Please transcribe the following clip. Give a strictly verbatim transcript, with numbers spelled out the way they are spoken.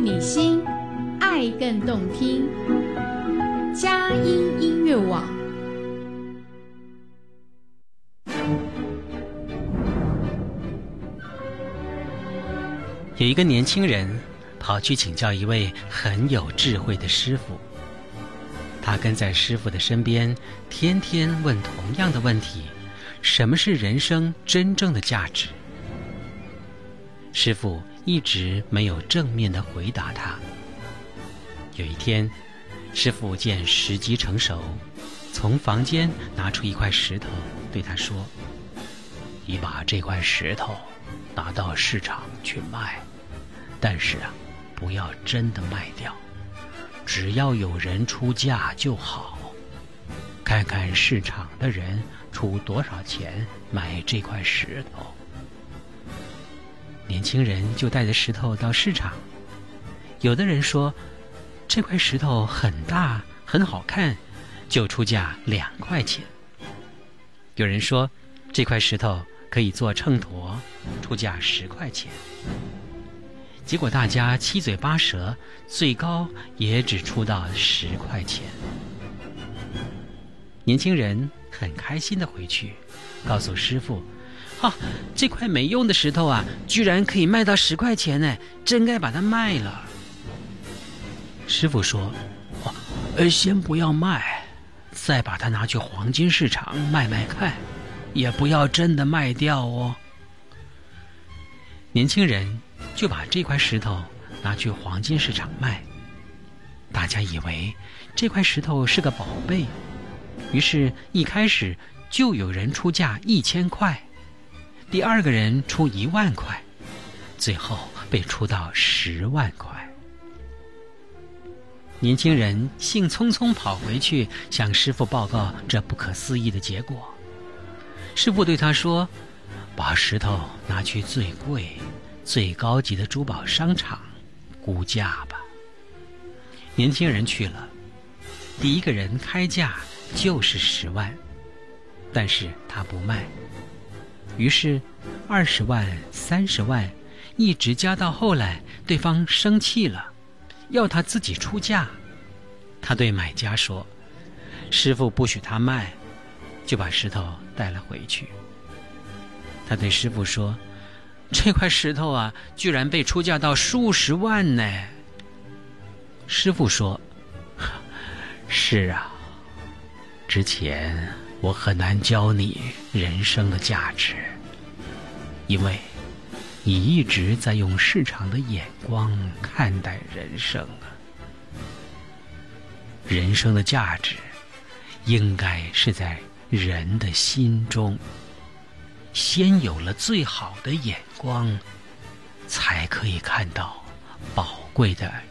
你心，爱更动听。佳音音乐网。 有一个年轻人跑去请教一位很有智慧的师傅，他跟在师傅的身边，天天问同样的问题：什么是人生真正的价值？师傅一直没有正面的回答他。有一天，师傅见时机成熟，从房间拿出一块石头，对他说：你把这块石头拿到市场去卖，但是啊，不要真的卖掉，只要有人出价就好。看看市场的人出多少钱买这块石头。年轻人就带着石头到市场，有的人说这块石头很大很好看，就出价两块钱。有人说这块石头可以做秤砣，出价十块钱。结果大家七嘴八舌，最高也只出到十块钱。年轻人很开心地回去，告诉师傅：啊，这块没用的石头啊，居然可以卖到十块钱呢，真该把它卖了。师傅说：哦，呃，先不要卖，再把它拿去黄金市场卖卖看，也不要真的卖掉哦。年轻人就把这块石头拿去黄金市场卖，大家以为这块石头是个宝贝，于是一开始就有人出价一千块，第二个人出一万块，最后被出到十万块。年轻人兴冲冲跑回去向师傅报告这不可思议的结果。师傅对他说：把石头拿去最贵最高级的珠宝商场估价吧。年轻人去了，第一个人开价就是十万，但是他不卖，于是二十万三十万一直加到后来，对方生气了，要他自己出价。他对买家说：师傅不许他卖，就把石头带了回去。他对师傅说：这块石头啊，居然被出价到数十万呢。师傅说：是啊，之前我很难教你人生的价值，因为你一直在用市场的眼光看待人生啊。人生的价值应该是在人的心中，先有了最好的眼光，才可以看到宝贵的